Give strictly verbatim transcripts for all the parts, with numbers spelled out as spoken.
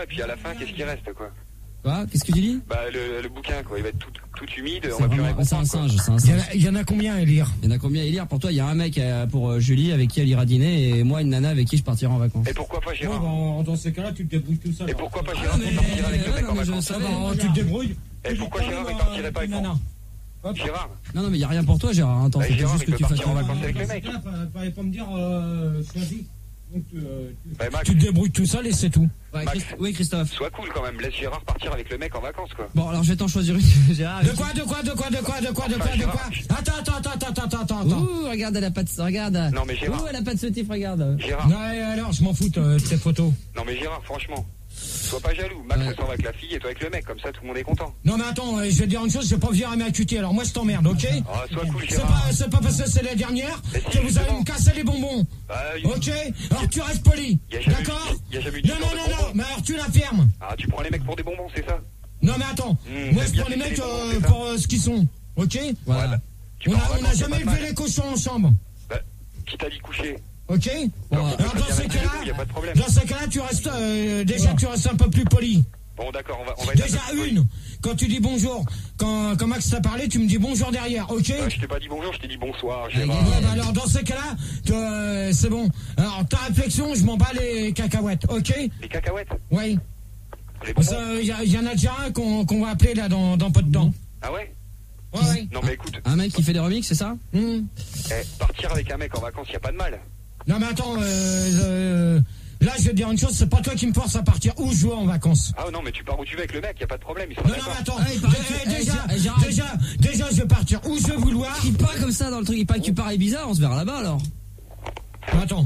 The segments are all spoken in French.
Et puis à la fin, qu'est-ce qui reste, quoi? Quoi? Qu'est-ce que tu dis? Bah, le, le bouquin, quoi. Il va être tout, tout humide. C'est On va plus rien vraiment- c'est un comprendre, singe, quoi. c'est un Il y, en singe. a, il y en a combien à lire? Il y en a combien à lire? Pour toi, il y a un mec euh, pour euh, Julie avec qui elle ira dîner et moi une nana avec qui je partirai en vacances. Et pourquoi pas Ouais, Gérard? bah, dans ces cas-là, tu te débrouilles tout seul. Et alors. pourquoi pas Ah, Gérard mais- pour partir avec le ouais, mec non, en mais je vacances? savais. Ah bah, tu te débrouilles. Et pourquoi Gérard il partirait pas avec moi? Nana. Hop. Gérard? Non, non, mais il y a rien pour toi, Gérard. Attends, Bah, faut Gérard, juste il que peut tu fasses. partir en vacances avec Dans le ces mec. cas-là, fa- fallait pas me dire euh, choisis. Donc, euh, tu, Bah, Max, tu te débrouilles tout seul et c'est tout. Ouais, Max. Christ- Oui, Christophe. sois cool quand même. Laisse Gérard partir avec le mec en vacances, quoi. Bon, alors je vais t'en choisir une, Gérard. De quoi, de quoi, de quoi, de quoi, de quoi, de quoi, de quoi? Attends, attends, attends, attends, attends, attends, attends. Ouh, regarde, elle a pas de. Regarde. Non, mais Gérard. Ouh, elle a pas de soutif, regarde. Gérard. Ouais, alors, je m'en fous de tes photos. Non, mais Gérard, franchement. Sois pas jaloux. Max Ouais. s'en va avec la fille et toi avec le mec. Comme ça, tout le monde est content. Non, mais attends, euh, je vais te dire une chose, je vais pas venir à m'accuter. Alors, moi, je t'emmerde, ok? Ah, sois cool, C'est Gérard. pas, c'est pas parce que c'est la dernière Mais que si, vous allez justement. me casser les bonbons. Bah, y- Ok? Alors, tu restes poli. y a jamais eu- D'accord? y a jamais eu Non, d'histoire non, de non, non, bonbons. mais alors, tu la fermes. Ah, tu prends les mecs pour des bonbons, c'est ça? Non, mais attends. Mmh, Moi, t'aimes je bien prends les sucer mecs les bonbons, euh, c'est ça pour euh, ce qu'ils sont. Ok? Voilà. Ouais, bah, tu On pars en a, on a vacances, y a jamais pas de élevé mal. les cochons ensemble. Bah, qui t'a dit coucher? Ok? Bon, Alors, euh, on peut Alors, pas dans dire ces rester debout, y a cas-là, pas de problème. dans ces cas-là, tu restes, euh, déjà, tu restes un peu plus poli. Bon, d'accord, on va, on va être Déjà, un peu plus une. Quand tu dis bonjour, quand, quand Max t'a parlé, tu me dis bonjour derrière, ok? poli. Euh, je t'ai pas dit bonjour, je t'ai dit bonsoir, Ah, Gérard. Ouais, bah alors, dans ces cas-là, tu, euh, c'est bon. Alors, ta réflexion, je m'en bats les cacahuètes, ok? Les cacahuètes? Oui. Les bonbons? Il y, y en a déjà un qu'on qu'on va appeler là dans, dans peu de temps. Ah ouais? Ouais, ouais. Non, mais écoute, un mec qui fait des remixes, c'est ça? Hmm. eh, partir avec un mec en vacances, y a pas de mal. Non, mais attends, euh, euh, là, je vais te dire une chose, c'est pas toi qui me force à partir où je veux en vacances. Ah non, mais tu pars où tu veux avec le mec, y a pas de problème, il sera Non, non, d'accord. mais attends, Ah, il paraît dé- que- dé- eh, déjà, Gérard, Gérard, déjà, déjà, je vais partir où je veux vouloir. Il part comme ça dans le truc, il paraît que tu parais bizarre, on se verra là-bas alors. Attends.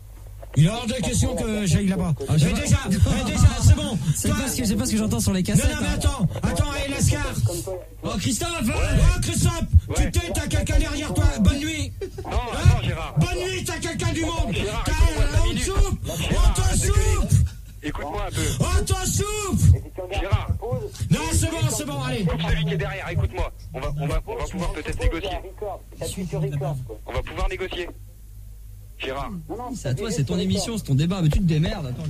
Il est hors de question que j'aille là-bas. Ah, Mais je- déjà, mais déjà, c'est bon. C'est Toi- pas ce que, c'est pas ce que j'entends sur les Non, cassettes. non, mais hein. attends, attends, hé, Lascar. Oh, Christophe! Oh, Christophe, Ouais. tu t'es, t'as quelqu'un derrière toi. Bonne nuit. Non, attends, Gérard. Bonne nuit, t'as quelqu'un du monde. Gérard, T'as, écoute-moi cinq on te minutes. soupe. Gérard, On te arrête de soupe. Écoute-moi un peu. On te soupe. Gérard, Non, c'est bon, c'est bon, allez. coupe celui qui est derrière, écoute-moi. On va, on va, on va pouvoir peut-être négocier. On va pouvoir négocier. Gérard, C'est à toi, c'est ton émission, c'est ton débat, mais tu te démerdes. Attends.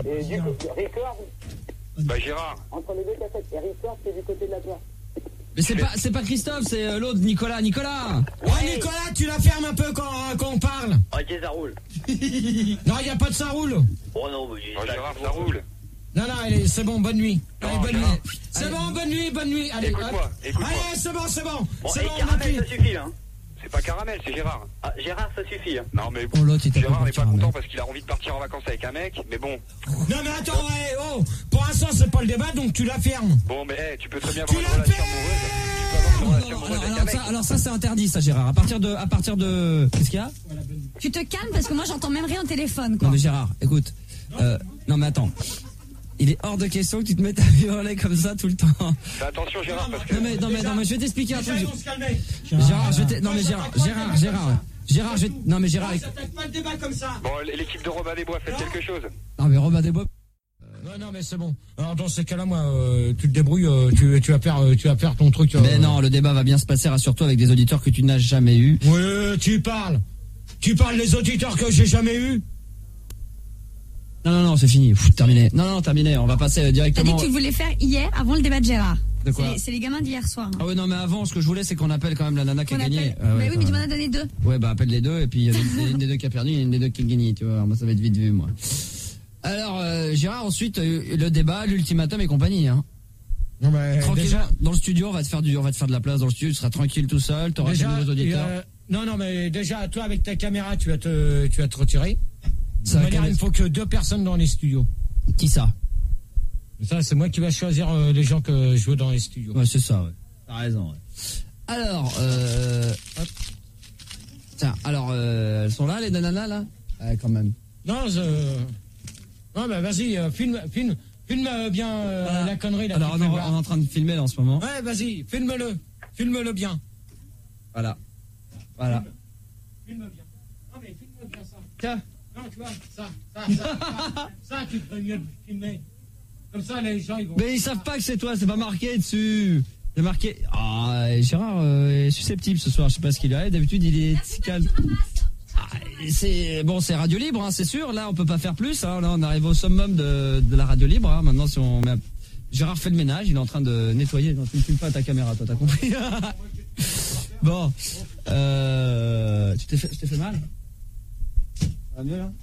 bah Gérard, Entre les deux cassettes, et Record, c'est du côté de la toi. Mais c'est pas, c'est pas Christophe, c'est euh, l'autre, Nicolas. Nicolas! Ouais, Nicolas, tu la fermes un peu quand, quand on parle. Ok, ça roule. Non, il n'y a pas de ça roule. Oh non, mais j'ai oh, Gérard, ça roule. Non, non, allez, c'est bon, bonne nuit. Allez, Non, bonne Gérard. nuit. C'est bon, bonne nuit, bonne nuit. Allez, Écoute-moi, hop. écoute-moi. Allez, c'est bon, c'est bon. Bon, C'est et bon, on caramel, appuie. ça suffit, hein. C'est pas Caramel, c'est Gérard. Ah, Gérard, ça suffit, hein. Non mais Oh, l'autre, il t'a Gérard pas n'est pas Caramel. content parce qu'il a envie de partir en vacances avec un mec, mais bon. Non, mais attends, ouais, oh, pour l'instant, c'est pas le débat, donc tu la fermes. Bon, mais hey, tu peux très bien Tu avoir une la relation amoureuse. Tu peux avoir une relation Alors, amoureuse avec alors un mec. ça, alors ça, c'est interdit, ça, Gérard. À partir de, à partir de, qu'est-ce qu'il y a? Tu te calmes parce que moi j'entends même rien au téléphone quoi. Non mais Gérard, écoute. Euh, non mais attends. Il est hors de question que tu te mettes à hurler comme ça tout le temps. Fais attention Gérard parce que... Non mais, non mais, non mais je vais t'expliquer un Déjà, truc. ils vont se calmer. Gérard, je vais t'e- non mais Gérard, Gérard, Gérard, Gérard, je vais, non mais Gérard, Non, ça t'attaque pas le débat comme ça. Bon, l'équipe de Robin des Bois, faites quelque chose. non mais Robin des Bois. Non, non, mais c'est bon. Alors, dans ces cas-là, moi, euh, tu te débrouilles, euh, tu, tu vas faire, euh, tu vas faire ton truc. euh, Mais non, le débat va bien se passer, rassure-toi, avec des auditeurs que tu n'as jamais eu. Oui, tu parles. Tu parles des auditeurs que j'ai jamais eu. Non non non, c'est fini, Pff, terminé. Non non, terminé. On va passer euh, T'as dit directement. que tu le voulais faire hier avant le débat de Gérard. De quoi C'est les- C'est les gamins d'hier soir. hein. Ah ouais non mais avant, ce que je voulais, c'est qu'on appelle quand même la nana qui a Qu'on gagné. appelle- Ah ouais, mais oui, quand mais tu m'en même. as donné deux. Ouais, bah appelle les deux et puis il y en a une, il y en a une des deux qui a perdu, il y en a une des deux qui a gagné, tu vois. Alors, moi ça va être vite vu moi. Alors euh, Gérard, ensuite euh, le débat, l'ultimatum et compagnie. Hein. Non, mais Tranquille, déjà, dans le studio, on va te faire du, on va te faire de la place dans le studio. Tu seras tranquille tout seul, t'auras tes déjà, nouveaux auditeurs. euh, non, non, mais déjà, toi, avec ta caméra, tu vas te, tu vas te retirer. De Ça toute va manière, calmer- il ne faut que deux personnes dans les studios. Qui ça? Ça, c'est moi qui va choisir euh, les gens que je veux dans les studios. Ouais, c'est ça. Ouais. T'as raison. Ouais. Alors, euh, hop. Tiens, alors, euh, elles sont là, les nananas là? Ouais, quand même. Non, je... non, mais vas-y, euh, filme, filme, filme euh, bien euh, Voilà. la connerie. Là, Alors, qui on, fait est- voir. on est en train de filmer là en ce moment. Ouais, vas-y, filme-le, filme-le bien. Voilà. Voilà. Filme bien. Non, mais filme bien ça. Tiens. Non, tu vois, ça, ça, ça, ça, ça, tu ferais mieux de filmer. Comme ça, les gens, ils vont... Mais ils savent pas que c'est toi, c'est pas marqué dessus. C'est marqué. Ah, Gérard euh, est susceptible ce soir, je sais pas ce qu'il a. D'habitude, il est si calme. Ah, c'est bon, c'est radio libre, hein, c'est sûr. Là, on peut pas faire plus. Hein. Là, on arrive au summum de, de la radio libre. Hein. Maintenant, si on met... Gérard fait le ménage, il est en train de nettoyer. Non, tu ne filmes pas ta caméra, toi, t'as compris. Bon, euh, tu t'es fait, tu t'es fait mal? Ça va mieux là?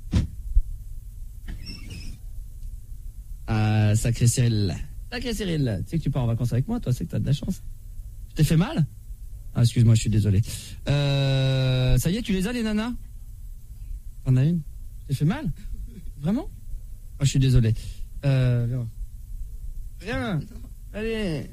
Ah, sacré Cyril. Sacré Cyril. Tu sais que tu pars en vacances avec moi, toi, c'est que t'as de la chance. Tu t'es fait mal? Ah, excuse-moi, je suis désolé. Euh, ça y est, tu les as, les nanas? T'en as une? Tu t'es fait mal? Vraiment? Ah, je suis désolé. Euh, viens. Viens. Allez.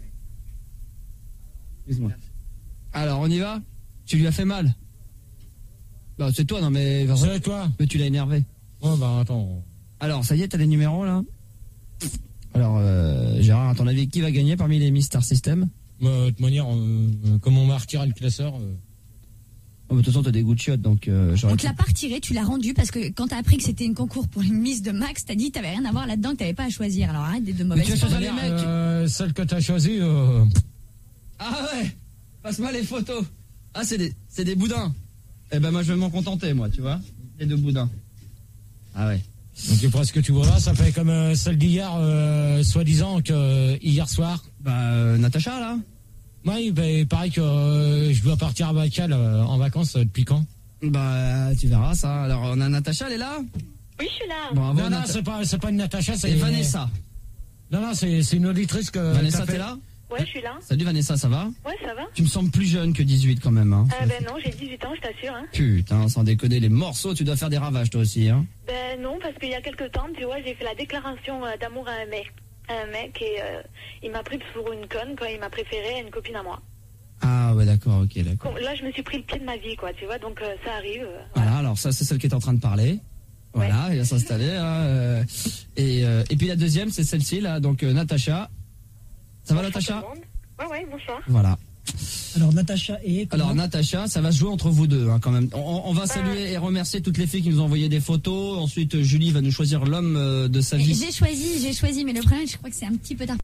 Excuse-moi. Alors, on y va? Tu lui as fait mal? Bah, c'est toi, non mais... C'est toi. Mais tu l'as énervé. Oh, bah, attends. Alors, ça y est, t'as les numéros, là? Alors, euh, Gérard, à ton avis, qui va gagner parmi les Miss Star System? Euh, de toute manière, euh, comme on m'a retiré le classeur... Euh... Oh, de toute façon, t'as des goûts de chiottes, donc... Euh, on te l'a pas retiré, tu l'as rendu, parce que quand t'as appris que c'était une concours pour une Miss de Max, t'as dit que t'avais rien à voir là-dedans, que t'avais pas à choisir. Alors arrête d'être de mauvaise foi. foi. Les mecs. Euh, celle que t'as choisie... Euh... Ah ouais. Passe-moi les photos. Ah, c'est des, c'est des boudins. Eh ben, moi, je vais m'en contenter, moi, tu vois. Les deux boudins. Ah ouais. Donc, presque tu vois là, ça fait comme euh, celle d'hier, euh, soi-disant que euh, hier soir. Bah, euh, Natacha, là. Oui, bah, pareil que euh, je dois partir à Bacal euh, en vacances euh, depuis quand? Bah, tu verras ça. Alors, on a Natacha, elle est là? Oui, je suis là. Bravo, non, non, Nata- c'est pas, c'est pas une Natacha, c'est Et Vanessa. Non, non, c'est, c'est une auditrice que. Vanessa, t'as fait... t'es là? Ouais, je suis là. Salut Vanessa, ça va? Ouais, ça va. Tu me sembles plus jeune que dix-huit quand même, hein. Ah ben non, j'ai dix-huit ans, je t'assure. Hein. Putain, sans déconner, les morceaux, tu dois faire des ravages toi aussi, hein. Ben non, parce qu'il y a quelques temps, tu vois, j'ai fait la déclaration euh, d'amour à un mec. À un mec et euh, il m'a pris pour une conne quand il m'a préféré à une copine à moi. Ah ouais, d'accord, ok, d'accord. Là, je me suis pris le pied de ma vie, quoi, tu vois, donc euh, ça arrive. Euh, voilà. voilà, alors ça, c'est celle qui est en train de parler. Voilà, ouais. Il va s'installer. Hein, euh, et, euh, et puis la deuxième, c'est celle-ci, là, donc euh, Natacha. Ça va, Natacha? Ouais, ouais, bonsoir. Voilà. Alors, Natacha et... Comment? Alors, Natacha, ça va se jouer entre vous deux, hein, quand même. On, on va saluer et remercier toutes les filles qui nous ont envoyé des photos. Ensuite, Julie va nous choisir l'homme euh, de sa vie. J'ai choisi, j'ai choisi, mais le problème, je crois que c'est un petit peu tard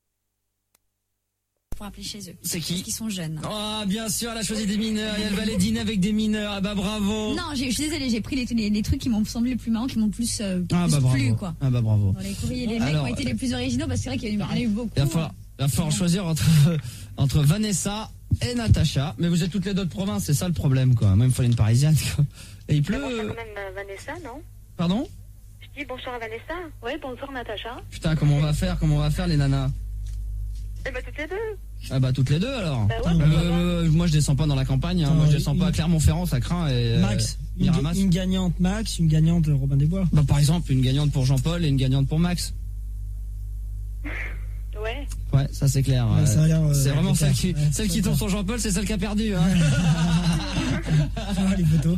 pour appeler chez eux. C'est qui? Parce qu'ils sont jeunes. Ah, oh, bien sûr, elle a choisi des mineurs et elle va aller dîner avec des mineurs. Ah bah bravo. Non, je suis désolée, j'ai pris les, les, les trucs qui m'ont semblé les plus marrants, qui m'ont plus, euh, ah, plus bah, plu, bravo. quoi. Ah bah bravo. Dans les courriers, les mecs Alors, ont été les plus originaux parce que c'est vrai qu'il y en a eu beaucoup. Il va falloir, il va falloir choisir entre, entre Vanessa et Natacha. Mais vous êtes toutes les deux de province, c'est ça le problème, quoi. Moi, il me fallait une parisienne, quoi. Et il pleut. Bonsoir quand même euh, Vanessa, non? Pardon? Je dis bonsoir à Vanessa. Ouais, bonsoir Natacha. Putain, comment on va faire, comment on va faire les nanas? Eh ben toutes les deux. Ah bah toutes les deux alors. Bah ouais, euh, euh, moi je descends pas dans la campagne, hein. Moi je descends une... pas à Clermont-Ferrand, ça craint. Et, Max, euh, une, ramasse. une gagnante Max, une gagnante Robin des Bois. Bah par exemple une gagnante pour Jean-Paul et une gagnante pour Max. Ouais. Ouais, ça c'est clair. Ouais, ça a l'air, euh, c'est vraiment celle qui, ouais, celle qui tombe sur Jean-Paul, c'est celle qui a perdu. Hein. Les photos.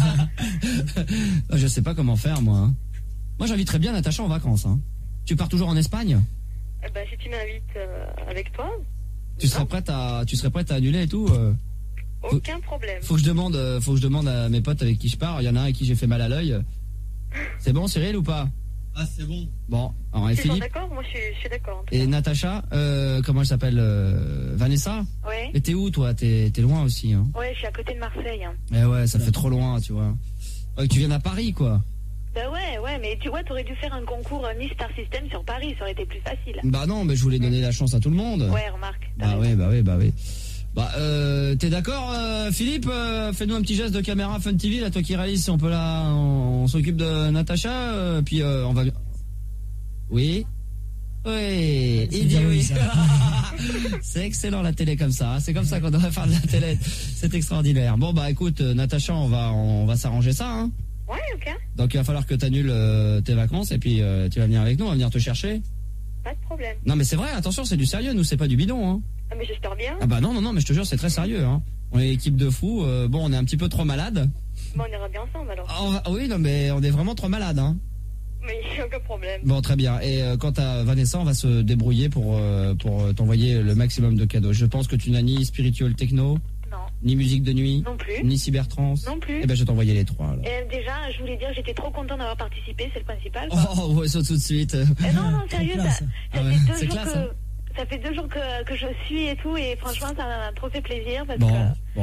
Je sais pas comment faire moi. Hein. Moi j'inviterais bien Natacha en vacances. Hein. Tu pars toujours en Espagne? Eh ben si tu m'invites euh, avec toi. Tu serais prête à, tu serais prête à annuler et tout euh, Aucun faut, problème. Faut que je demande, euh, faut que je demande à mes potes avec qui je pars. Il y en a un avec qui j'ai fait mal à l'œil. C'est bon, Cyril ou pas? Ah, c'est bon. Bon, alors et Tu es Philippe. d'accord? Moi je suis, je suis d'accord. Et Natacha, euh, comment elle s'appelle euh, Vanessa? Ouais. Mais t'es où toi? T'es, t'es loin aussi. Hein. Ouais, je suis à côté de Marseille. Hein. Eh ouais, ça fait trop loin, tu vois. Ouais, tu viens à Paris, quoi. Bah ouais, ouais, mais tu vois, t'aurais dû faire un concours euh, Miss Star System sur Paris, ça aurait été plus facile. Bah non, mais je voulais donner la chance à tout le monde. Ouais, remarque. Bah oui, bah oui, bah oui. Bah euh, t'es d'accord, euh, Philippe? euh, Fais-nous un petit geste de caméra Fun T V, là, toi qui réalises, si on peut là, on, on s'occupe de Natacha, euh, puis euh, on va. Oui. Oui, il dit oui. C'est excellent la télé comme ça. Hein. C'est comme ça qu'on devrait faire de la télé. C'est extraordinaire. Bon bah écoute, Natacha, on va, on va s'arranger ça. Hein. Ouais, ok. Donc il va falloir que tu annules euh, tes vacances et puis euh, tu vas venir avec nous, on va venir te chercher. Pas de problème. Non mais c'est vrai, attention, c'est du sérieux, nous c'est pas du bidon. Hein. Ah mais j'espère bien. Ah bah non non non, mais je te jure c'est très sérieux. Hein. On est équipe de fous. Euh, bon, on est un petit peu trop malade. Bon, on ira bien ensemble alors. Ah, on va, oui non mais on est vraiment trop malade. Hein. Mais il n'y a aucun problème. Bon très bien. Et euh, quant à Vanessa, on va se débrouiller pour euh, pour t'envoyer le maximum de cadeaux. Je pense que tu n'as ni spiritual techno. Non. Ni musique de nuit. Non plus. Ni cybertrance. Non plus. Eh ben je vais t'envoyer les trois. Alors. Et déjà, je voulais dire, j'étais trop content d'avoir participé, c'est le principal. Quoi. Oh ouais, ça tout de suite. Eh non non sérieux, ça, ça ah ouais, fait deux jours classe, que hein. ça fait deux jours que que je suis et tout et franchement ça m'a trop fait plaisir parce bon, que. Bon.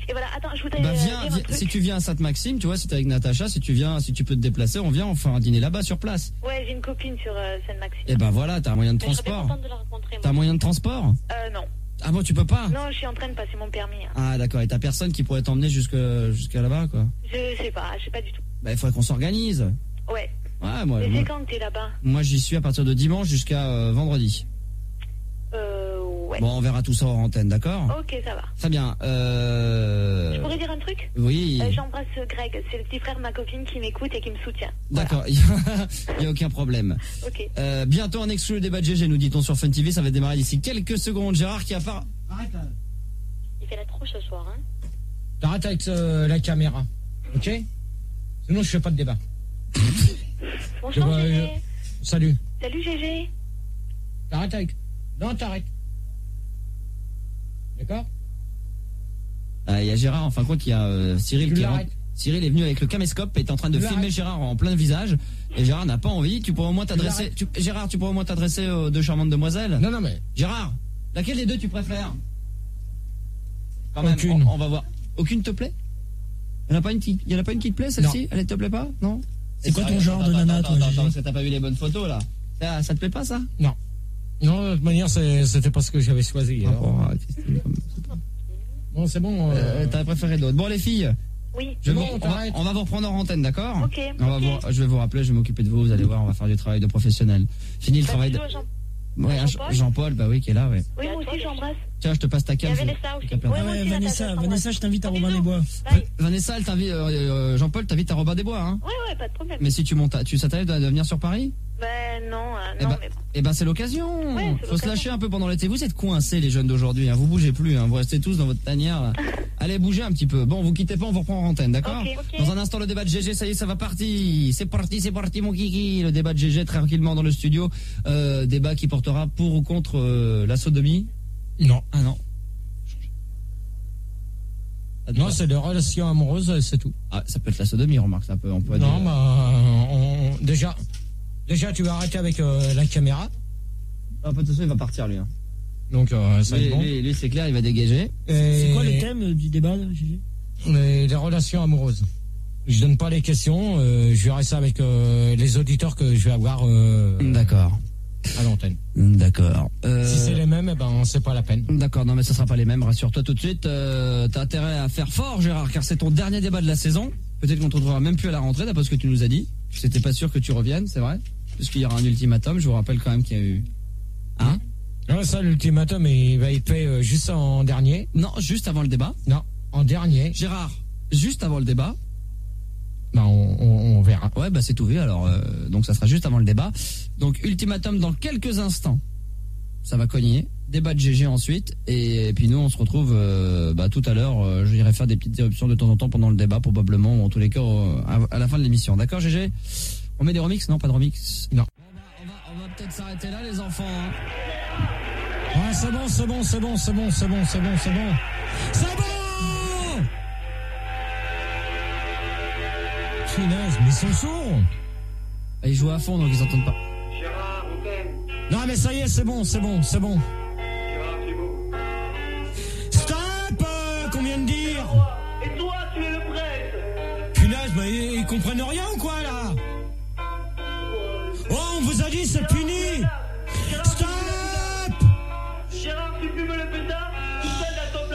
Et voilà, attends, je voudrais Bah euh, viens, dire un viens- truc. si tu viens à Sainte-Maxime, tu vois, si t'es avec Natacha, si tu viens, si tu peux te déplacer, on vient, on fait un dîner là-bas sur place. Ouais, j'ai une copine sur euh, Sainte-Maxime. Et ben voilà, t'as un moyen de Mais je serais transport. contente de la rencontrer, moi. T'as un moyen de transport? Euh, non. Ah bon, tu peux pas? Non, je suis en train de passer mon permis. hein. Ah d'accord, et t'as personne qui pourrait t'emmener jusque jusqu'à là-bas, quoi. Je sais pas, je sais pas du tout. Bah il faudrait qu'on s'organise. Ouais. Ouais, moi, Mais moi, c'est quand que t'es là-bas? moi, j'y suis à partir de dimanche jusqu'à euh, vendredi. Euh, ouais. Bon, on verra tout ça hors antenne, d'accord? Ok, ça va. Très bien. Euh... Je pourrais dire un truc? Oui. Euh, J'embrasse Greg, c'est le petit frère de ma copine qui m'écoute et qui me soutient. D'accord, il n'y a aucun problème. Ok. Euh, bientôt en exclu le débat de G G, nous dit-on sur Fun T V, ça va démarrer d'ici quelques secondes. Gérard qui a pas... Arrête, là. Il fait la tronche ce soir, hein? T'arrêtes avec euh, la caméra. Ok? Sinon, je fais pas de débat. Bonjour, vois, Gégé. euh, Salut. Salut, Gégé. T'arrêtes avec. Non, t'arrêtes. D'accord? Ah, il y a Gérard, en fin de compte, il y a euh, Cyril Tu qui est, l'arrêtes. Cyril est venu avec le caméscope et est en train de Tu filmer l'arrêtes. Gérard en plein visage. Et Gérard n'a pas envie. Tu pourrais au moins t'adresser. l'arrêtes. tu- Gérard, tu pourrais au moins t'adresser aux deux charmantes demoiselles. Non, non, mais. Gérard, laquelle des deux tu préfères? Quand même, Aucune. On, on va voir. Aucune te plaît? Il n'y en a pas une qui, il y en a pas une qui te plaît, celle-ci? Elle te plaît pas? Non? C'est quoi ton Attends, genre de attends, nana, attends, toi, attends, Gégé parce que t'as pas vu les bonnes photos là. Ça, ça te plaît pas ça? Non. Non, de toute manière, c'est- c'était pas ce que j'avais choisi. alors. Rapport à Christine, comme- Bon, c'est bon. Euh, Euh, T'as préféré d'autres. Bon les filles, Oui. je vais bon, vous- on, va, t'arrêtes. on va vous reprendre en antenne, d'accord? Ok, On va ok. vous- je vais vous rappeler, je vais m'occuper de vous, vous allez voir, on va faire du travail de professionnel. Fini le Bah, travail de... bisous à Jean- Ouais, à Jean-Paul. Jean-Paul, bah oui, qui est là, ouais. Oui, moi aussi, j'embrasse. Tiens, je te passe ta Il y cam. avait c'est- Vanessa aussi. c'est qu'à perdre. Ouais, moi Ouais, aussi, Vanessa, Natacha, je Vanessa, je t'invite à t'embrasse. Robin des Bois. Bye. Vanessa, elle t'invite, euh, Jean-Paul t'invite à Robin des Bois, hein. Ouais, ouais, pas de problème. Mais si tu montes, à- tu ça t'arrive de, de venir sur Paris? Ben non, euh, Eh non, ben, mais bon. eh ben c'est l'occasion. Ouais, c'est Faut se l'occasion. lâcher un peu pendant l'été. Vous êtes coincés les jeunes d'aujourd'hui. Hein. Vous bougez plus. Hein. Vous restez tous dans votre tanière. Là. Allez bouger un petit peu. Bon, vous quittez pas. On vous reprend en antenne, d'accord? Ok, ok. Dans un instant le débat de G G. Ça y est, ça va partir. C'est parti, c'est parti mon kiki. Le débat de G G tranquillement dans le studio. Euh, débat qui portera pour ou contre euh, la sodomie. Non. Ah non. Ah, Non, c'est des relations amoureuses, c'est tout. Ah, ça peut être la sodomie. Remarque, ça peut. On peut Non, dire- bah, on- déjà, déjà, tu vas arrêter avec euh, la caméra. Ah, de toute façon, il va partir lui. Hein. Donc, euh, ça va Lui, être bon. lui, lui, c'est clair, il va dégager. Et C'est quoi le thème euh, du débat, là, Gégé? les, les relations amoureuses. Je donne pas les questions. Euh, je verrai ça avec euh, les auditeurs que je vais avoir euh, D'accord. à l'antenne. D'accord. Euh... Si c'est les mêmes, eh ben, c'est pas la peine. D'accord, non mais ce sera pas les mêmes, rassure-toi tout de suite. Euh, T'as intérêt à faire fort, Gérard, car c'est ton dernier débat de la saison. Peut-être qu'on te retrouvera même plus à la rentrée, d'après ce que tu nous as dit. C'était pas sûr que tu reviennes, c'est vrai, puisqu'il y aura un ultimatum. Je vous rappelle quand même qu'il y a eu... Hein? Non, ça, l'ultimatum, il va être fait euh, juste en dernier. Non, juste avant le débat. Non, en dernier. Gérard, juste avant le débat. Ben, on, on, on verra. Ouais, bah c'est tout vu, alors euh, donc ça sera juste avant le débat. Donc ultimatum dans quelques instants. Ça va cogner. Débat de G G ensuite. Et, et puis nous, on se retrouve euh, bah, tout à l'heure. Euh, je irai faire des petites éruptions de temps en temps pendant le débat, probablement, ou en tous les cas, euh, à, à la fin de l'émission. D'accord, G G? On met des remixes? Non, pas de remix. Non. On va, on va, on va peut-être s'arrêter là, les enfants. Hein. Ouais, c'est bon, c'est bon, c'est bon, c'est bon, c'est bon, c'est bon, c'est bon. C'est bon! Punaise, mais ils sont sourds. Ah, ils jouent à fond, donc ils entendent pas. Gérard, on t'aime. Non, mais ça y est, c'est bon, c'est bon, c'est bon. Gérard, c'est beau. Stop, euh, qu'on vient de dire. Et toi, tu es le prince. Punaise, mais ils, ils comprennent rien ou quoi, là? Oh, on vous a dit, c'est puni. Stop! Gérard, tu fumes le pétard, tu fais dans ton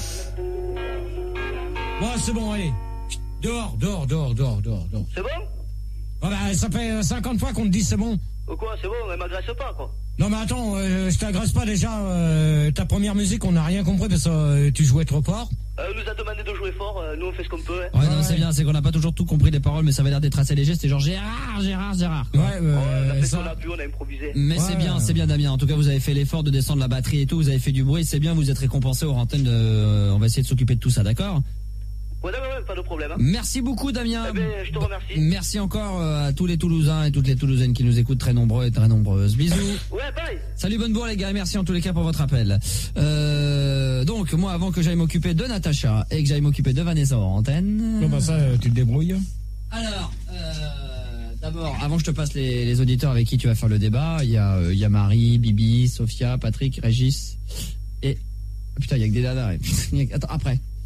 placard. Bon, c'est bon, allez. Dehors, dehors, dehors, dehors, dehors, dehors. C'est bon? Oh, bah, ça fait euh, cinquante fois qu'on te dit c'est bon. Ou quoi, c'est bon, elle m'agresse pas, quoi. Non, mais attends, euh, je t'agresse pas déjà. Euh, ta première musique, on n'a rien compris parce que euh, tu jouais trop fort. Euh, elle nous a demandé de jouer fort, euh, nous on fait ce qu'on peut. Hein. Ouais, non, Ouais. c'est bien, c'est qu'on n'a pas toujours tout compris des paroles, mais ça avait l'air d'être assez léger. C'était genre Gérard, Gérard, Gérard. quoi. Ouais, euh, Ouais, on a fait ce ça- qu'on a pu, on a improvisé. Mais Ouais. c'est bien, c'est bien Damien. En tout cas, vous avez fait l'effort de descendre la batterie et tout. Vous avez fait du bruit, c'est bien. Vous êtes récompensé aux antennes. De... euh, On va essayer de s'occuper de tout ça, d'accord? Ouais, ouais, ouais, pas de problème. Hein. Merci beaucoup, Damien. Eh ben, je te remercie. Merci encore euh, à tous les Toulousains et toutes les Toulousaines qui nous écoutent, très nombreux et très nombreuses. Bisous. Ouais, bye. Salut Bonnebourg les gars, merci en tous les cas pour votre appel. Euh, donc moi, avant que j'aille m'occuper de Natacha et que j'aille m'occuper de Vanessa en antenne. Non, bah ça, euh, tu te débrouilles. Alors, euh, d'abord, avant que je te passe les, les auditeurs avec qui tu vas faire le débat, il y a, euh, il y a Marie, Bibi, Sophia, Patrick, Régis et... Putain, il y a que des dadas. Attends, après.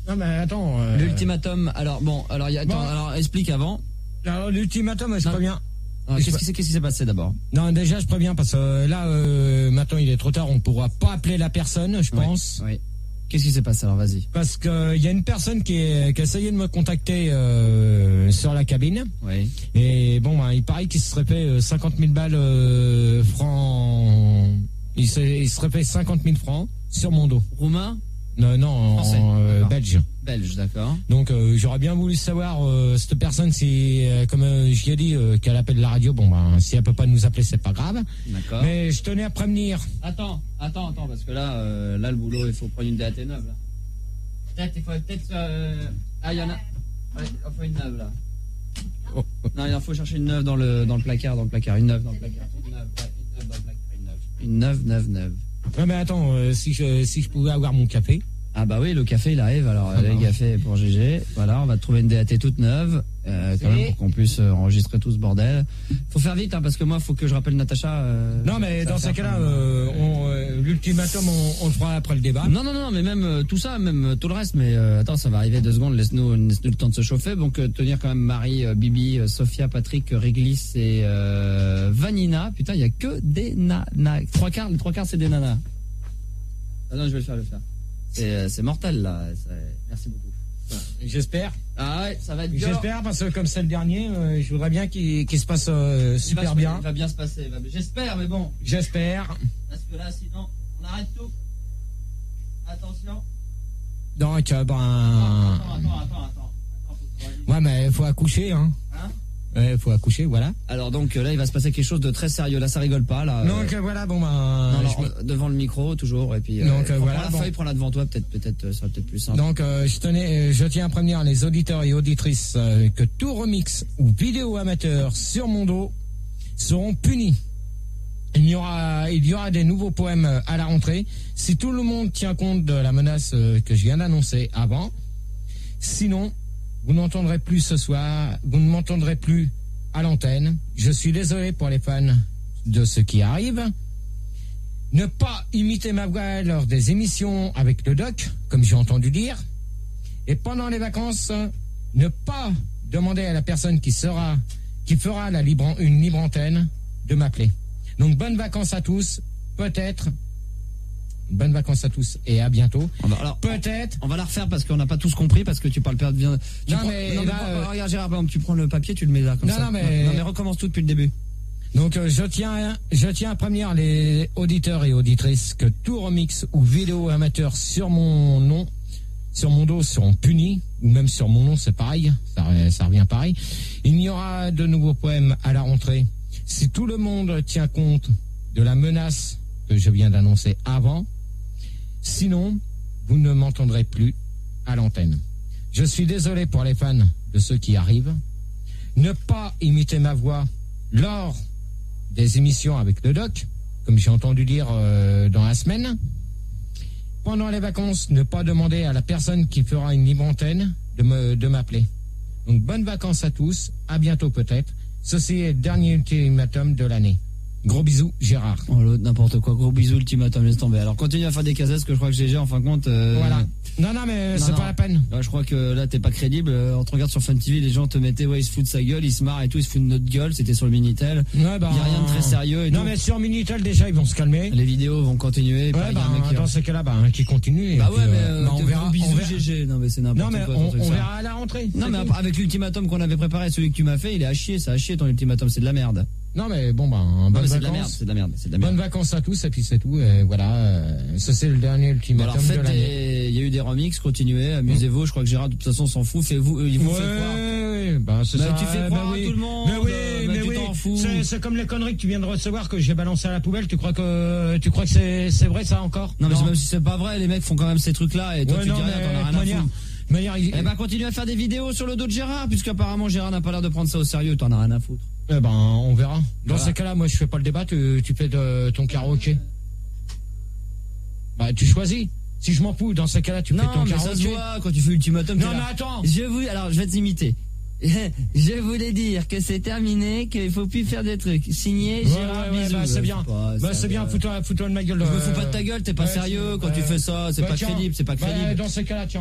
Non mais attends. Euh... L'ultimatum. Alors bon, alors il y a, attends, Bon. alors explique avant. Alors l'ultimatum, je Non. préviens. Alors, Je qu'est-ce sais qui s'est- qu'est-ce qui s'est passé d'abord? Non, déjà je préviens parce que euh, là, euh, maintenant il est trop tard, on pourra pas appeler la personne, je pense. Oui. Qu'est-ce qui s'est passé alors? Vas-y. Parce que il y a une personne qui, est, qui a essayé de me contacter euh, sur la cabine. Oui. Et bon, bah, il paraît qu'il se serait fait euh, cinquante mille balles euh, francs. Il se, il se serait fait cinquante mille francs sur mon dos. Roumain? Non, non, en Français, euh, d'accord. belge. Belge, d'accord. Donc euh, j'aurais bien voulu savoir euh, cette personne si, euh, comme euh, je l'ai dit, euh, qu'elle appelle la radio. Bon, bah, si elle peut pas nous appeler, c'est pas grave. D'accord. Mais je tenais à prévenir. Attends, attends, attends, parce que là, euh, là le boulot, il faut prendre une D A T neuve. Là. Peut-être, il faut peut-être. Euh... Ah, il y en a. Ouais, il en faut une neuve là. Oh, oh. Non, il en faut chercher une neuve dans le dans le placard, dans le placard, une neuve dans le placard, une neuve, ouais, une neuve dans le placard, une neuve, une neuve, neuve, neuve. Ouais, mais attends, euh, si je si je pouvais avoir mon café. Ah bah oui, le café il arrive. Alors Ah le bah. café pour G G. Voilà, on va trouver une D A T toute neuve, euh, quand C'est- même pour qu'on puisse euh, enregistrer tout ce bordel. Faut faire vite, hein, parce que moi, faut que je rappelle Natacha. Euh, Non, mais ça dans va ce faire cas-là, comme- euh, on, euh, l'ultimatum, on, on le fera après le débat. Non, non, non, mais même euh, tout ça, même euh, tout le reste. Mais euh, attends, ça va arriver deux secondes. Laisse-nous, laisse-nous le temps de se chauffer. Donc euh, tenir quand même Marie, euh, Bibi, euh, Sophia, Patrick, Réglis et euh, Vanina. Putain, il y a que des nanas. Trois quarts, les trois quarts, c'est des nanas. Ah non, je vais le faire, je vais le faire. C'est, euh, c'est mortel là. C'est- Merci beaucoup. J'espère. Ah ouais, ça va être dur. J'espère parce que comme c'est le dernier, euh, je voudrais bien qu'il qu'il se passe euh, Il va super se- bien. Il va bien se passer. il va- J'espère, mais bon. J'espère. Parce que là, sinon, on arrête tout. Attention. Donc, euh, ben. Attends, attends, attends, attends. attends. Attends, faut que je rajoute. Ouais, mais il faut accoucher, hein. Hein? Ouais, il faut accoucher, voilà. Alors donc euh, là, il va se passer quelque chose de très sérieux. Là, ça rigole pas. Là. Donc, euh, voilà, bon, ben. Non, non, je me- devant le micro toujours. Et puis. Donc, euh, prends voilà, la bon. feuille, prends-la devant toi. Peut-être, peut-être, euh, ça sera peut-être plus simple. Donc, euh, je tenais, euh, je tiens à prévenir les auditeurs et auditrices euh, que tout remix ou vidéo amateur sur mon dos seront punis. Il y aura, il y aura des nouveaux poèmes euh, à la rentrée. Si tout le monde tient compte de la menace euh, que je viens d'annoncer avant, sinon, vous n'entendrez plus ce soir, vous ne m'entendrez plus à l'antenne. Je suis désolé pour les fans de ce qui arrive. Ne pas imiter ma voix lors des émissions avec le doc, comme j'ai entendu dire. Et pendant les vacances, ne pas demander à la personne qui sera, qui fera la libre, une libre antenne de m'appeler. Donc bonnes vacances à tous, peut-être. Bonnes vacances à tous et à bientôt. On va- alors, Peut-être. on va la refaire parce qu'on n'a pas tous compris parce que tu parles pas bien. Tu Non, prends- mais non, là, prends- euh, regarde Gérard, par exemple, tu prends le papier, tu le mets là comme Non, ça. non, mais- non mais recommence tout depuis le début. Donc euh, je tiens, je tiens à prévenir les auditeurs et auditrices que tout remix ou vidéo amateur sur mon nom, sur mon dos seront punis, ou même sur mon nom, c'est pareil, ça, ça revient pareil. Il n'y aura de nouveaux poèmes à la rentrée. Si tout le monde tient compte de la menace que je viens d'annoncer avant, sinon vous ne m'entendrez plus à l'antenne. Je suis désolé pour les fans de ceux qui arrivent. Ne pas imiter ma voix lors des émissions avec le doc, comme j'ai entendu dire euh, dans la semaine. Pendant les vacances, ne pas demander à la personne qui fera une libre antenne de me de m'appeler. Donc bonnes vacances à tous, à bientôt peut-être. Ceci est le dernier ultimatum de l'année. Gros bisous, Gérard. Oh l'autre, n'importe quoi. Gros bisous, ultimatum, laisse tomber. Alors continue à faire des cases, parce que je crois que G G, en fin de compte. euh, Voilà. Non, non, mais non, c'est non. pas la peine. Ouais, je crois que là t'es pas crédible. Euh, On te regarde sur Fun T V, les gens te mettaient, ouais, ils se foutent de sa gueule, ils se marrent et tout, ils se foutent de notre gueule. C'était sur le Minitel. Ouais, bah, Il y a rien de très sérieux et Non, tout. mais sur Minitel, déjà, ils vont se calmer. Les vidéos vont continuer. Ouais, pareil, il y a bah, un mec qui- dans ces cas-là, bah, qui continue. et Bah puis, ouais, mais euh, euh, bah, on t'es- verra. bisous on verra. G G. Non mais c'est n'importe Non, mais quoi. ton on, truc, on ça. verra à la rentrée. Non c'est mais tout. avec l'ultimatum qu'on avait préparé, celui que tu m'as fait, il est à chier, ça a chier ton ultimatum, c'est de la merde. Non, mais bon, bah, Non, bonnes mais c'est de la merde, vacances. c'est de la merde, c'est de la Bonnes merde. vacances à tous, et puis c'est tout. Et voilà, euh, ça c'est le dernier Bon, ultimatum alors de faites l'année. des... il y a eu des remixes, continuez, amusez-vous, je crois que Gérard de toute façon s'en fout, fais-vous, euh, il vous Ouais, fait croire. ouais, bah, c'est Bah, ça. tu fais bah croire à oui. tout le monde, Mais oui, euh, bah, mais tu oui. t'en fous. C'est, c'est comme les conneries que tu viens de recevoir que j'ai balancé à la poubelle. Tu crois que, tu crois que c'est, c'est vrai ça encore? Non mais c'est même si c'est pas vrai, les mecs font quand même ces trucs là et toi Ouais, tu non, dis rien, mais t'en as de rien à manière- foutre. de manière, il- Eh ben continue à faire des vidéos sur le dos de Gérard, puisqu'apparemment Gérard n'a pas l'air de prendre ça au sérieux, t'en as rien à foutre. eh ben, on verra. Dans Voilà. ces cas-là, moi, je fais pas le débat. Tu, tu fais de ton karaoké. Bah, tu choisis. Si je m'en fous, dans ces cas-là, tu fais Non ton mais karaoké. ça se voit quand tu fais ultimatum. Non, t'es mais là. attends. Je vous, alors je vais t'imiter. Je voulais dire que c'est terminé, qu'il faut plus faire des trucs. Signé Ouais, Gérard ouais, ouais, Bisous. bah, c'est bien. pas- Bah, ça c'est bien. va. Fous-toi, fous-toi de ma gueule. Je me euh, fous pas de ta gueule, t'es pas ouais, sérieux c'est- quand ouais. tu fais ça, c'est Bah, pas tiens, crédible, c'est pas bah, crédible. dans ces cas-là, tiens.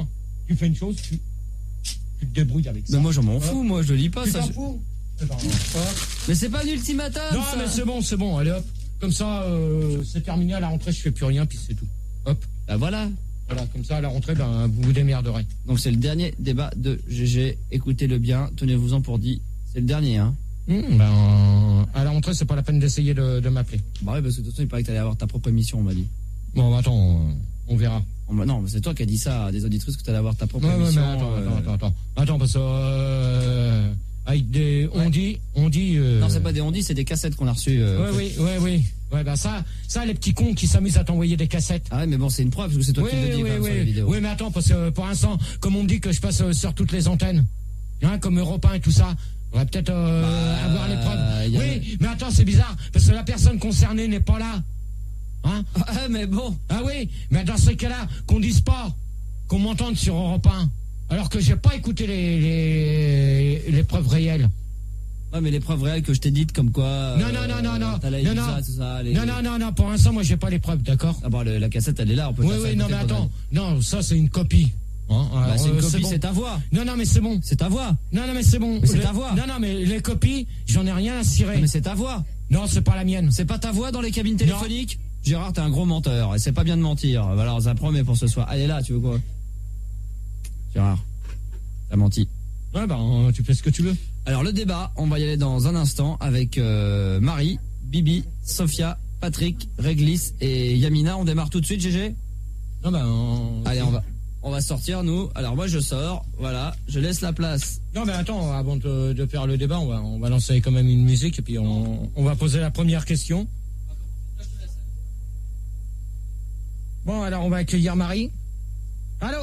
tu fais une chose, tu, tu te débrouilles avec ça. Mais moi, j'en m'en Hop. fous, moi, je lis pas Tu ça. t'en je- fous Eh ben, hop. Mais c'est pas un ultimatum, Non, ça. mais c'est bon, c'est bon, allez hop. Comme ça, euh, c'est terminé, à la rentrée, je fais plus rien, puis c'est tout. Hop. Bah voilà. Voilà, comme ça, à la rentrée, ben, vous vous démerderez. Donc c'est le dernier débat de G G. Écoutez-le bien, tenez-vous-en pour dit. C'est le dernier, hein. Hum, ben, à la rentrée, c'est pas la peine d'essayer de, de m'appeler. Bah ouais, parce que de toute façon, il paraît que t'allais avoir ta propre émission, on m'a dit. Bon, attends, euh, on verra. On m'a- non, mais c'est toi qui as dit ça à des auditrices que t'allais avoir ta propre Ouais, ouais, émission. mais attends, euh, attends, attends, attends. Attends, parce que, euh, avec des, on dit, on dit, euh, Non, c'est pas des ondis, c'est des cassettes qu'on a reçues. euh, Ouais, oui, ouais, oui. Ouais, bah ça, ça, les petits cons qui s'amusent à t'envoyer des cassettes. Ah ouais, mais bon, c'est une preuve, parce que c'est toi Oui, qui le dis oui, quand même, sur les oui. vidéos. Oui, mais attends, parce que euh, pour l'instant, comme on me dit que je passe euh, sur toutes les antennes, hein, comme Europe un et tout ça, on va peut-être euh, Bah, avoir les preuves. y a- Oui, mais attends, c'est bizarre, parce que la personne concernée n'est pas là. Hein? Ah, mais bon. Ah oui, mais dans ce cas-là, qu'on dise pas qu'on m'entende sur Europe un, alors que j'ai pas écouté les, les, les preuves réelles. Ouais, mais les preuves réelles que je t'ai dites, comme quoi. Non, non, non, non, non. T'as la Non, Ibiza, non. tout ça. Les... Non, non, non, non, pour l'instant, moi, j'ai pas les preuves, d'accord? Ah bon, le- la cassette, elle est là, on peut Oui, faire ça oui, non, mais écouter attends. pendant- Non, ça, c'est une copie. Hein, Bah, alors, c'est une euh, copie, bon. c'est ta voix. Non, non, mais c'est bon. C'est ta voix. Non, non, mais c'est bon. Mais c'est Le- ta voix. Non, non, mais les copies, j'en ai rien à cirer. Mais c'est ta voix. Non, c'est pas la mienne. C'est pas ta voix dans les cabines téléphoniques? Gérard, t'es un gros menteur. Et c'est pas bien de mentir. Alors, ça promet pour ce soir. Allez là, tu veux quoi? Gérard, t'as menti. Ouais, bah, euh, tu fais ce que tu veux. Alors, le débat, on va y aller dans un instant avec euh, Marie, Bibi, Sophia, Patrick, Réglis et Yamina. On démarre tout de suite, G G? Non, bah, on... Allez, on va, on va sortir, nous. Alors, moi, je sors. Voilà, je laisse la place. Non, mais attends, avant de, de faire le débat, on va, on va lancer quand même une musique et puis on, on va poser la première question. Bon, alors on va accueillir Marie. Allô?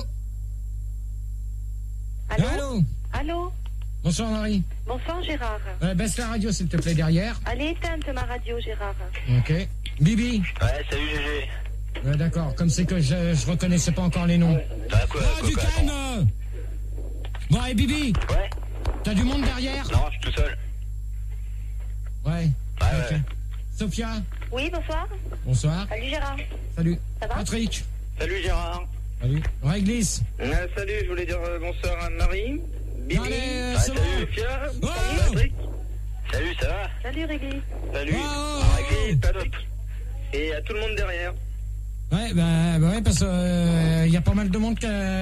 Allô? Allô? Allô? Bonsoir Marie. Bonsoir Gérard. Euh, baisse la radio s'il te plaît derrière. Allez, éteinte ma radio Gérard. Ok. Bibi. Ouais, salut G G. Ouais, d'accord, comme c'est que je, je reconnaissais pas encore les noms. Bah quoi, Oh, quoi, du quoi, calme! Bon, et Bibi, Ouais. t'as du monde derrière? Non, je suis tout seul. Ouais. Ouais, Ok. ouais. Sophia, Oui, bonsoir. bonsoir. Salut Gérard. Salut. Ça va? Patrick. Salut Gérard. Salut. Réglis. Euh, salut, je voulais dire euh, bonsoir à Marie, Bibi, Allez, euh, ah, c'est salut bon. Sophia, Oh. salut Patrick. Salut, ça va? Salut Réglis. Salut. Oh, oh, Ah, oh. Réglis, pas d'autre. Et à tout le monde derrière. Ouais, bah, bah ouais, parce que il y a pas mal de monde qui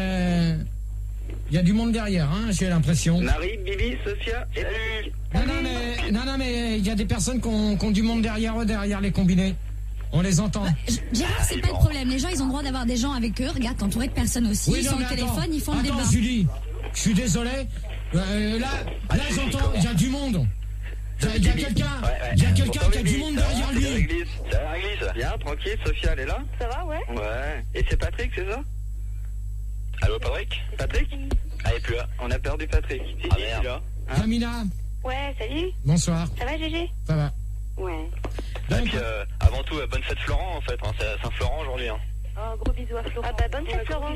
il y a du monde derrière, hein, j'ai l'impression. Marie, Bibi, Sophia, et salut. Non, non, mais non, non, mais il y a des personnes qui ont, qui ont du monde derrière eux, derrière les combinés. On les entend. G- Gérard, c'est pas le problème. Les gens, ils ont le droit d'avoir des gens avec eux. Regarde, t'entouré de personnes aussi. Oui, ils non, sont au mais attends. téléphone, ils font le Attends, débat. Julie, je suis désolé. Euh, là, là, j'entends, il y a du monde. Il y a, il y a quelqu'un, Ouais, ouais. il y a quelqu'un Bonsoir, qui a du Bibi, monde ça va, derrière c'est lui. Réglis. Ça va, Réglis? Bien, tranquille, Sophia, elle est là? Ça va, ouais? Ouais. Et c'est Patrick, c'est ça? Allô, Patrick? Patrick? Ah, il est plus là. On a perdu Patrick. Si, Ah, si, il est là. Hein? Jamina, Ouais, salut. bonsoir. Ça va Gégé? Ça va. Ouais. Et Donc, puis, euh, avant tout, euh, bonne fête Florent, en fait. Hein. C'est à Saint-Florent aujourd'hui. Hein. Oh, gros bisous à Florent. Ah bah bonne fête Florent.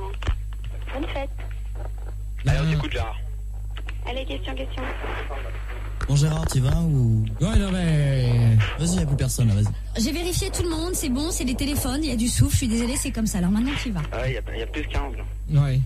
Bonne fête. Allez, on euh, t'écoute, Gérard. Allez, question, question. Bon Gérard, tu vas ou... ouais, non, mais... Vas-y, y a plus personne là, vas-y. J'ai vérifié tout le monde, c'est bon, c'est les téléphones, il y a du souffle, je suis désolée, c'est comme ça. Alors maintenant, tu y vas. Ah ouais, il y a, y a plus de quinze, là. Ouais.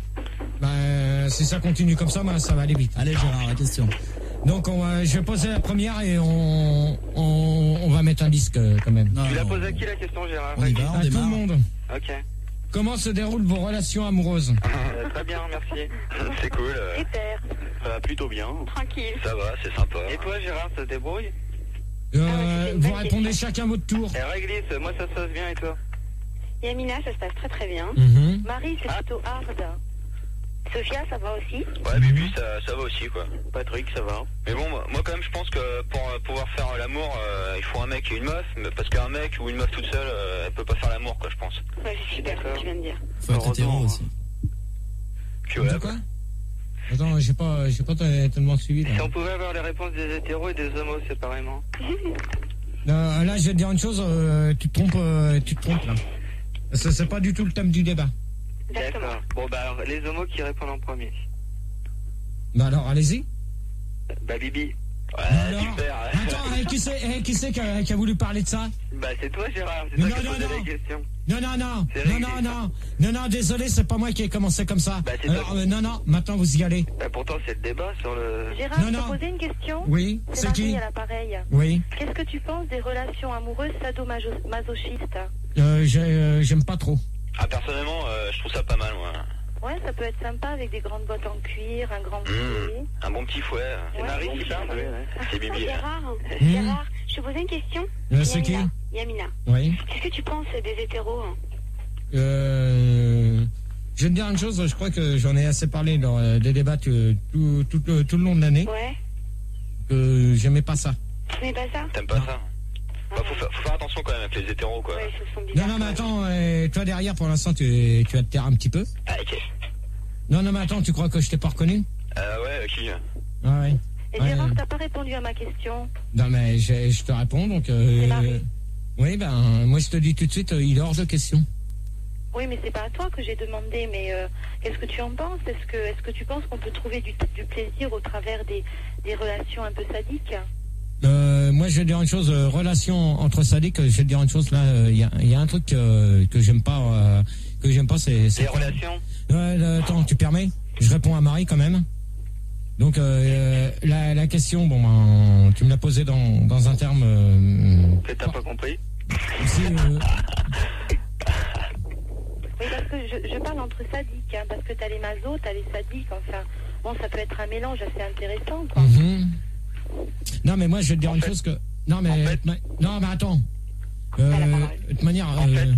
Bah, si ça continue comme ça, bah, ça va aller vite. Allez Gérard, la question. Donc, on va- je vais poser la première et on, on, on va mettre un disque euh, quand même. Non, Tu la non, poses à qui, la question, Gérard? On y va, on À tout le démarre. monde. Ok. Comment se déroulent vos relations amoureuses? Euh, très bien, merci. C'est cool. euh, Super. Ça va plutôt bien. Tranquille. Ça va, c'est sympa. Et toi, Gérard, ça se débrouille? Euh, Ah ouais, c'était une vous bonne répondez question. chacun votre tour. Et Réglis, moi, ça se passe bien, et toi? Yamina, ça se passe très très bien. Mhm. Marie, c'est Ah. plutôt hard. Sophia, ça va aussi. Ouais, Bibi, ça, ça va aussi, quoi. Patrick, ça va. Mais bon, moi, moi, quand même, je pense que pour euh, pouvoir faire euh, l'amour, euh, il faut un mec et une meuf. Mais parce qu'un mec ou une meuf toute seule, euh, elle peut pas faire l'amour, quoi, je pense. Ouais, c'est super ce que tu viens de dire. Faut être hétéro Heureusement, aussi. Puis De ouais, quoi? Attends, j'ai pas, j'ai pas tellement suivi. Là. Si on pouvait avoir les réponses des hétéros et des homos séparément. Euh, là, je vais te dire une chose, euh, tu te trompes, euh, tu te trompes là. Ça, c'est pas du tout le thème du débat. Exactement. D'accord. Bon, bah, alors, les homos qui répondent en premier. Bah alors, allez-y. Bah, Bibi. Ouais, Alors, super. Ouais. attends, eh, qui c'est eh, qui c'est qui, a, qui a voulu parler de ça? Bah, c'est toi, Gérard. C'est Non, toi qui non, as posé non. la question. Non, non, non, C'est non, réglé, non, ça. non, non, non, désolé, c'est pas moi qui ai commencé comme ça. Bah, c'est Alors, toi. euh, non, non, maintenant vous y allez. Bah, pourtant, c'est le débat sur le. Gérard, Non, je non. peux poser une question? Oui, C'est c'est qui? Marie à l'appareil. Oui, Qu'est-ce que tu penses des relations amoureuses sadomasochistes? euh, j'ai- euh, j'aime pas trop. Ah, personnellement, euh, je trouve ça pas mal, moi. Ouais, ça peut être sympa avec des grandes bottes en cuir, un grand bouclier. Mmh, un bon petit fouet. C'est Ouais, Marie, bon c'est ça? petit fouet, ouais. C'est Bibi. là. Gérard, Mmh. Gérard, je te posais une question. Euh, c'est qui? Yamina. Yamina. Oui. Qu'est-ce que tu penses des hétéros? hein Euh, je vais te dire une chose, je crois que j'en ai assez parlé dans euh, des débats euh, tout, tout, le- tout le long de l'année, Ouais. que j'aimais pas ça. Tu n'es pas ça? T'aimes pas ça? Bah, faut, faire, faut faire attention quand même avec les hétéros, quoi. Ouais, ils se sont Non, bizarres. non, mais attends, euh, toi derrière, pour l'instant, tu, tu vas te taire un petit peu. Ah, ok. Non, non, mais attends, tu crois que je t'ai pas reconnu? Euh, ouais, qui? Ah ouais. Et Ouais, Gérard, euh, t'as pas répondu à ma question. Non, mais je, je te réponds, donc... Euh, C'est Marie. oui, ben, moi, je te dis tout de suite, euh, il est hors de question. Oui, mais c'est pas à toi que j'ai demandé, mais euh, qu'est-ce que tu en penses? Est-ce que, est-ce que tu penses qu'on peut trouver du, du plaisir au travers des, des relations un peu sadiques? Euh, moi, je vais dire une chose, euh, relation entre sadiques, je vais te dire une chose, là, il y, a, y a un truc euh, que j'aime pas, euh, que j'aime pas, c'est... c'est- Les relations? Ouais, euh, attends, tu permets? Je réponds à Marie quand même. Donc, euh, la, la question, bon, ben, tu me l'as posée dans, dans un terme... Euh, Que t'as pas compris? aussi, euh, Oui, parce que je, je parle entre sadiques, hein, parce que t'as les masos, t'as les sadiques, enfin, bon, ça peut être un mélange assez intéressant, quoi. mhm. Non, mais moi, je vais te dire En une fait- chose que... Non, mais... en fait- ma- non, mais attends. Euh, Elle a parlé. de toute manière... En euh, fait-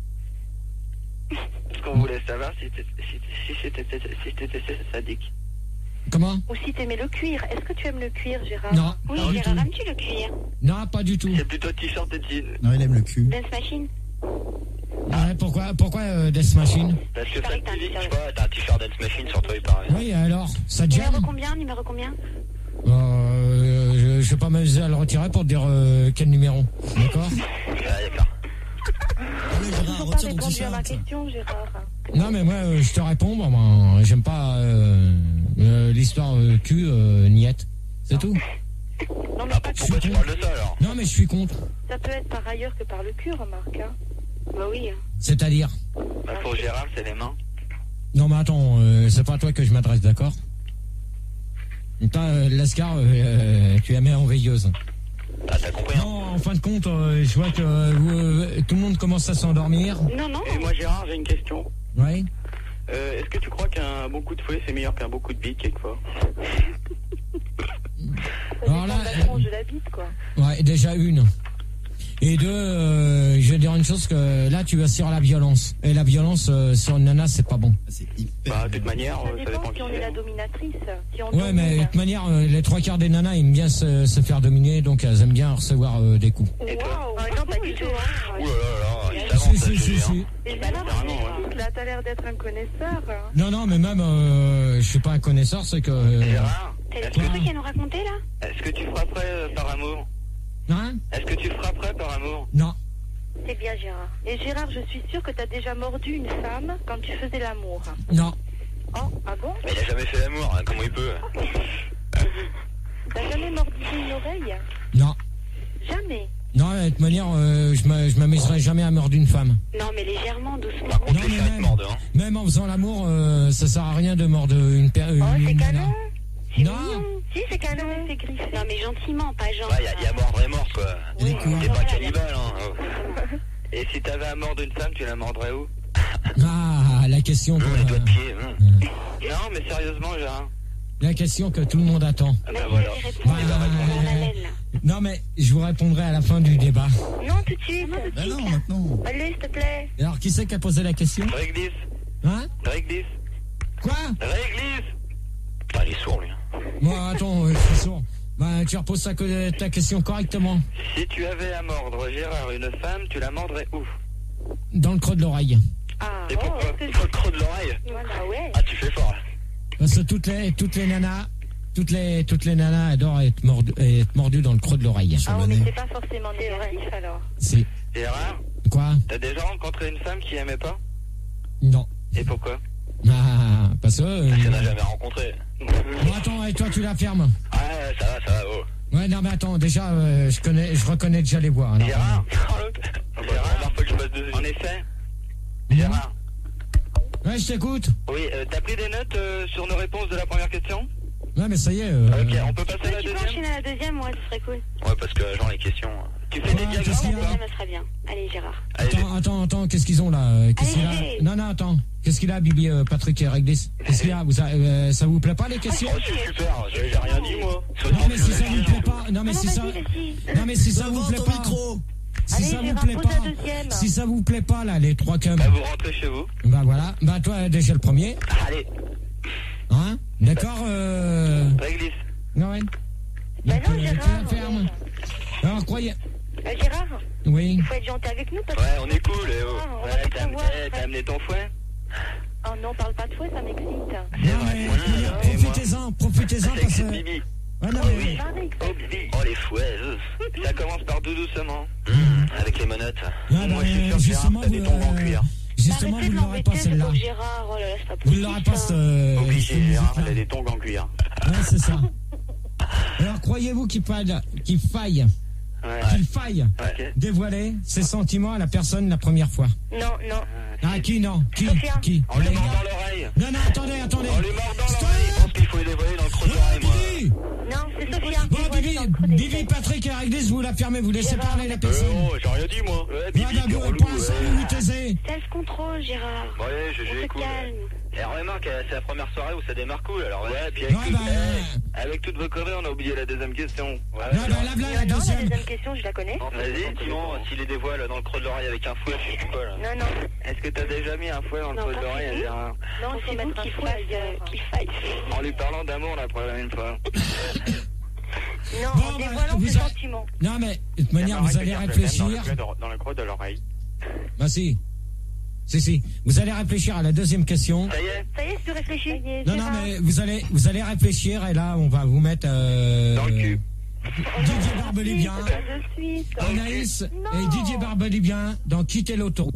Ce qu'on voulait savoir, si t'étais si, si, si t'étais- si t'étais sadique. comment? Ou si t'aimais le cuir. Est-ce que tu aimes le cuir, Gérard? Non, Oui, pas du Gérard, tout. aimes-tu le cuir? Non, pas du tout. C'est plutôt t-shirt et jean. Non, il aime le cul. Dance Machine? Ouais, pourquoi, pourquoi euh, Death Machine? Parce que pareil ça que t'as un te dit, t-shirt. tu vois, t'as un t-shirt Dance Machine sur toi, il paraît. Oui, alors, ça te Numéro gêne? combien? Numéro combien? Euh, je, je vais pas m'amuser à le retirer pour te dire euh, quel numéro. D'accord? Ouais, d'accord. Allez, T'as Gérard, toujours pas retire ton répondu à ma t-shirt. question, Gérard. Non, mais moi, euh, je te réponds. Bon, ben, j'aime pas euh, euh, l'histoire euh, cul, euh, niette. C'est tout. Non, mais Ah, pas pourquoi que- tu parles de ça, alors? Non, mais je suis contre. ça peut être par ailleurs que par le cul, remarque. Hein. Bah oui. C'est-à-dire? Bah, pour Gérard, c'est les mains. Non, mais attends, euh, c'est pas à toi que je m'adresse, d'accord? Toi, euh, Lascar, euh, euh, tu la mets en veilleuse. Ah, t'as compris, hein? Non, en fin de compte, euh, je vois que euh, tout le monde commence à s'endormir. Non, non. Et moi, Gérard, j'ai une question. Ouais. Euh, Est-ce que tu crois qu'un bon coup de fouet, c'est meilleur qu'un bon coup de bite, quelquefois? Ça Alors dépend là, de la tronche de la bite, quoi. Ouais, déjà une. Et deux, euh, je vais dire une chose que là, tu vas sur la violence. Et la violence euh, sur une nana, c'est pas bon. C'est hyper. Bah, de toute manière, Ça euh, ça dépend dépend si qui on est c'est. la dominatrice. Si on Ouais, mais de domine. toute manière, euh, les trois quarts des nanas aiment bien se, se faire dominer, donc elles aiment bien recevoir euh, des coups. Et toi? Waouh, par exemple, pas du tout, hein. Ouh là là là, il Si, s'avance, si, là, si, je si. hein. Et Bah, Gérard, carrément, tu m'écoutes, là, t'as l'air d'être un connaisseur. hein. Non, non, mais même, euh, je suis pas un connaisseur, c'est que... euh, Gérard, T'as des est-ce petits que, trucs à nous raconter, là? est-ce que tu frapperais euh, par amour? hein? Est-ce que tu frapperais par amour? Non. C'est bien, Gérard. Et Gérard, je suis sûre que t'as déjà mordu une femme quand tu faisais l'amour. Non. Oh, ah bon? Mais il a jamais fait l'amour, hein, comment il peut? T'as jamais mordu une oreille? Non. Jamais. Non, de toute manière, euh, je m'a- je m'amuserai jamais à mordre une femme. Non, mais légèrement, doucement. Par contre, Non, les mais chiens, ils te même- mordent, hein. Même en faisant l'amour, euh, ça sert à rien de mordre une per- une, Oh, c'est une nana. canon. C'est Non. mignon. Si, c'est canon, c'est griffé. Non, mais gentiment, pas genre. Ouais, il y, a- y a mordre et mort, quoi. Et les coups. T'es pas cannibale, hein. Oh. Et si t'avais à mordre une femme, tu la mordrais où? Ah, la question que, Hum, les doigts de pied. hum. Hum. Non, mais sérieusement, Gérard. la question que tout le monde attend. Ah Mais bah je voilà. vais répondre Bah, dans la laine, là. Non, mais je vous répondrai à la fin du débat. Non, tout de suite. Bah non, maintenant. Allez, s'il te plaît. Alors, qui c'est qui a posé la question? Réglisse. Hein? Réglisse. Quoi? Réglisse. Putain, il est sourd, lui. hein. Bon, attends, euh, je suis sourd. Bah, tu reposes ta, ta question correctement. Si tu avais à mordre, Gérard, une femme, tu la mordrais où? Dans le creux de l'oreille. Ah, Et oh, pourquoi? est-ce que Dans le creux de l'oreille. Voilà, ouais. Ah, tu fais fort, là. Parce que toutes les, toutes les nanas, toutes les, toutes les nanas adorent être mordues, être mordues dans le creux de l'oreille. Ah, le mais nez. c'est pas forcément négatif, alors. C'est, Gérard, quoi? t'as déjà rencontré une femme qui aimait pas? Non. Et pourquoi? Ah, parce que, euh, Tu n'as jamais rencontré. bon, attends, et toi, tu la fermes. Ah, ça va, ça va, oh. Ouais, non, mais attends, déjà, euh, je connais, je reconnais déjà les voix. Alors, Gérard Gérard, Gérard, faut que je passe deux. En effet. euh, Gérard. Ouais, je t'écoute. Oui, euh, t'as pris des notes euh, sur nos réponses de la première question? Ouais, mais ça y est. Euh, Ok, on peut passer à la Tu peux deuxième? enchaîner à la deuxième, ouais, ce serait cool. Ouais, parce que genre les questions. Tu fais Ouais, des qu'est-ce diagrammes qu'il y ou a pas? Ça me serait bien. Allez, Gérard. Allez, Attends, attends, attends, qu'est-ce qu'ils ont là euh, Qu'est-ce qu'il a Allez. Non, non, attends. Qu'est-ce qu'il a, Bibi, euh, Patrick et Réglisse? Qu'est-ce qu'il a vous, a- euh, Ça vous plaît pas les questions? oh, c'est super, j'ai j'ai rien dit moi. Non, mais si ça vous plaît pas, non, mais si ça, vas-y, vas-y. non, mais si ça vous Devant plaît ton pas, micro. si Allez, ça vous Gérard, plaît pose pas, la deuxième. si ça vous plaît pas là, les trois cums, Bah vous rentrez chez vous. bah voilà, bah toi déjà le premier, Allez, hein? D'accord, euh, réglisse. non, ouais. Bah Donc, non, euh, tu Gérard. la fermes. Alors croyez, Euh, Gérard, oui. il faut être gentil avec nous parce que. Ouais, on est cool, eh oh. On va Ouais, pas t'as savoir, eh, t'as après. amené ton fouet? Oh non, parle pas de fouet, ça m'excite. Non vrai, mais moi, euh, euh, et profitez-en, profitez-en C'est parce c'est que. Bibi. Ouais, non, Oh mais- oui. Pardon, Oh, Bibi. Oh les fouets. euh. Ça commence par tout doucement. Mmh, avec les menottes. Ouais, bah, Moi, je suis sûr euh, que justement, Gérard, t'as des vous, tongs en euh, cuir. justement, Arrêtez vous de ne l'aurez pas l'embêter, ce celle-là. pauvre Gérard, oh là là, c'est pas Vous possible. ne l'aurez pas ça. cette. euh, Obligé, cette Gérard, musique-là. elle a des tongs en cuir. Ouais, c'est ça. Alors, croyez-vous qu'il faille, qu'il faille, Ouais. qu'il faille Ok. dévoiler ses sentiments à la personne la première fois? Non, non. Ah, qui non? Qui? Sophia. Qui? On lui Les mord gars dans l'oreille. Non, non, attendez, attendez. On lui mord dans Stop. l'oreille. Je pense qu'il faut les dévoiler dans le creux de Non, l'oreille, moi. Bibi. Non, c'est Sophia. Bon, Dévoilée Bibi, dans le creux des Bibi, fesses. Patrick et Réglisse, vous la fermez, vous laissez Gérard. parler la Euh, personne. oh, j'ai rien dit, moi. Ouais, Ouais, Bibi, bah, t'es vous, relou, pour l'instant, ouais. vous vous taisez. Ça se contrôle, Gérard. Bon, allez, je On se j'écoute. calme. Et remarque, euh, c'est la première soirée où ça démarre cool, alors ouais. Ouais, puis Ouais, avec, tout- bah, eh, avec toutes vos conneries, on a oublié la deuxième question. Ouais. non, bah, là, là, la Non, non, la deuxième. deuxième question, je la connais. Vas-y, Simon, s'il les dévoile dans le creux de l'oreille avec un fouet, je sais pas là. Non, non. Est-ce que t'as déjà mis un fouet dans le Non, creux de pas l'oreille à fini. Gérard? Non, c'est vous qu'il faille, euh, qu'il faille. En lui parlant d'amour la première fois. Non, Bon, en bah, dévoilant vous ses a- sentiments. Non, mais de toute manière, vous allez réfléchir. Dans le creux de l'oreille. Bah, si. Si, si. Vous allez réfléchir à la deuxième question. Ça y est? Ça y est, tu réfléchis. Non, non, mais vous allez, vous allez réfléchir et là, on va vous mettre, euh, Dans le cul. Didier Barbelivien, Pas de suite. Anaïs Non. et Didier Barbelivien dans Quitter l'autoroute.